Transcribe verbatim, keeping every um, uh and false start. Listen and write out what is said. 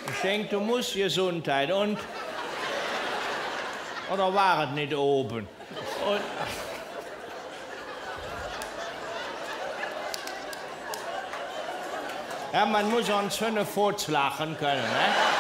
Ich denke, du musst Gesundheit und... Oder war es nicht oben? Und... Ja, man muss uns für eine Furz lachen können, ne?